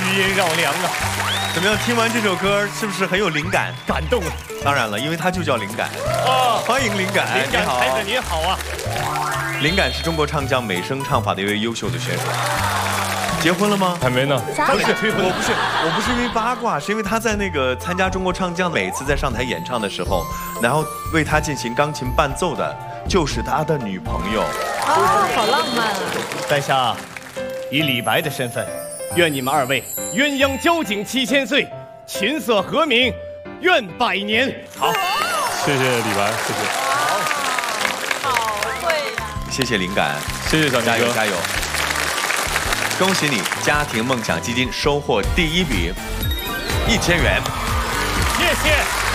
音绕梁啊！ 怎么样？听完这首歌是不是很有灵感？ 感动了。 当然了，因为它就叫灵感。欢迎灵感， 灵感才子您好啊！ 灵感是中国唱将美声唱法的一位优秀的选手。结婚了吗？ 还没呢。 不是，我不是因为八卦，是因为他在那个参加中国唱将，每次在上台演唱的时候，然后为他进行钢琴伴奏的，就是他的女朋友。 好浪漫啊！ 在下以李白的身份，愿你们二位鸳鸯交颈7000岁，琴瑟和鸣，愿百年。好， 谢谢李白，谢谢。 好会呀！ 谢谢灵感， 谢谢小加油加油！恭喜你，家庭梦想基金收获第一笔1000元。 谢谢。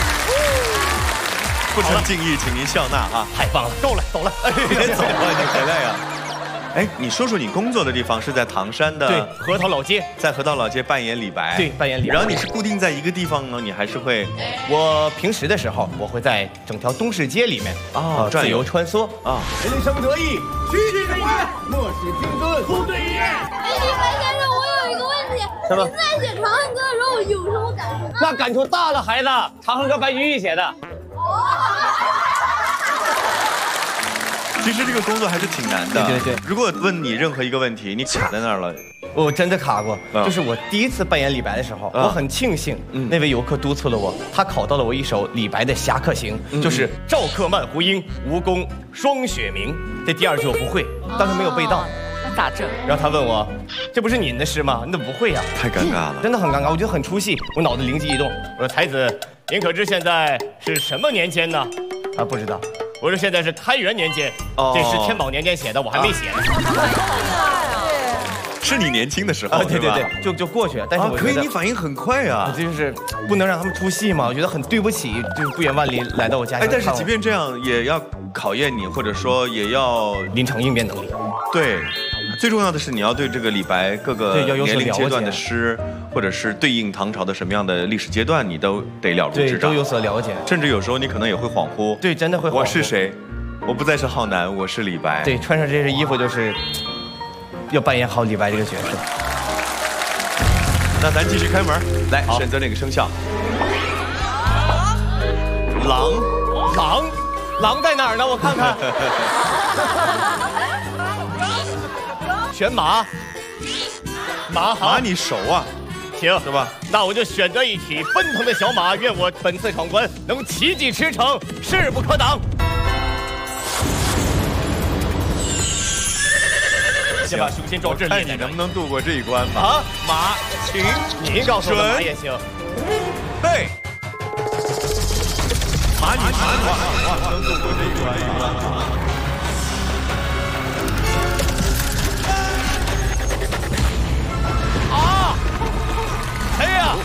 不成敬意，请您笑纳啊！ 太棒了，够了，走了。 别走啊，你回来呀！哎，你说说你工作的地方是在唐山的， 对，核桃老街， 在核桃老街扮演李白， 对，扮演李白。 然后你是固定在一个地方呢，你还是会？ 我平时的时候，我会在整条东市街里面自由穿梭啊。人生得意须尽欢，莫使金樽空对月。 哎，李白先生，我有一个问题， 什么？ 你在写《长恨歌》的时候有什么感触？ 那感触大了，孩子，《长恨歌》白居易写的。 其实这个工作还是挺难的。 对对对。 如果问你任何一个问题，你卡在那儿了， 我真的卡过。就是我第一次扮演李白的时候，我很庆幸那位游客督促了我，他考到了我一首李白的《侠客行》，就是“赵客漫胡缨，吴宫霜雪明”。这第二句我不会，当时没有背到。 那咋整？ 然后他问我：“这不是你的诗吗？你怎么不会呀？” 太尴尬了， 真的很尴尬，我觉得很出戏。我脑子灵机一动，我说：“才子，您可知现在是什么年间呢？”啊，不知道。我说：“现在是开元年间，这是天宝年间写的，我还没写呢。” 是你年轻的时候， 对对对，就过去了。但是我可以，你反应很快啊！ 我就是不能让他们出戏嘛，我觉得很对不起，就是不远万里来到我家。 哎，但是即便这样，也要考验你，或者说也要临场应变能力。 对，最重要的是你要对这个李白各个年龄阶段的诗，或者是对应唐朝的什么样的历史阶段，你都得了如指掌， 都有所了解。 甚至有时候你可能也会恍惚。 对，真的会恍惚。 我是谁？我不再是浩南，我是李白。 对，穿上这身衣服就是要扮演好李白这个角色。 那咱继续开门，来选择哪个生肖？ 狼在哪儿呢？我看看。选马， 马你熟啊？ 行， 是吧？ 那我就选择一匹奔腾的小马，愿我本次闯关能奇迹驰骋，势不可挡。先把雄心壮志练看你能不能度过这一关吧。 啊， 马，请您告诉我马也行。 备。马你能度过这一关。 啊！谁呀？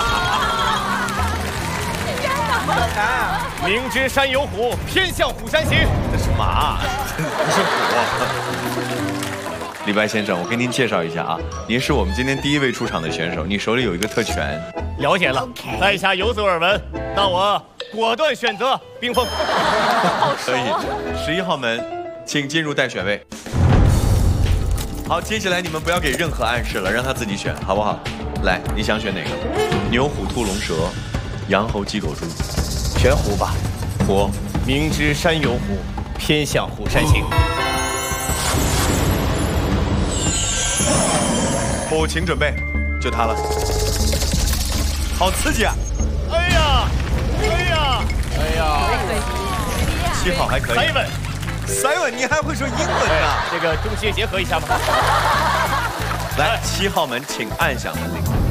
明知山有虎，偏向虎山行。 这是马，不是虎。李白先生，我给您介绍一下啊，您是我们今天第一位出场的选手，你手里有一个特权。 了解了，在下有所耳闻，那我果断选择冰封。 可以，11号门，请进入待选位。好，接下来你们不要给任何暗示了，让他自己选，好不好？来，你想选哪个？牛、虎、兔、龙、蛇、羊、猴、鸡、狗、猪。 选虎吧。 虎。 明知山有虎，偏向虎山行。 虎，请准备，就他了。好刺激啊！ 哎呀 7号还可以。Simon， 你还会说英文呢？ 这个中西结合一下吧。 来，7号门，请按响门铃。